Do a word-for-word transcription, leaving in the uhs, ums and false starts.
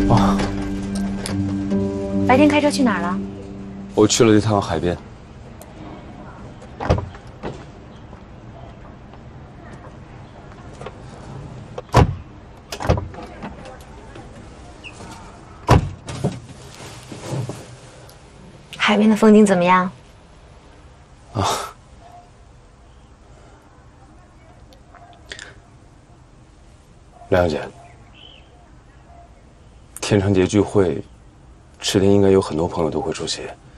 哦， 白天开车去哪儿了？ 我去了一趟海边。 海边的风景怎么样？ 啊，梁姐，天成节聚会，池田应该有很多朋友都会出席。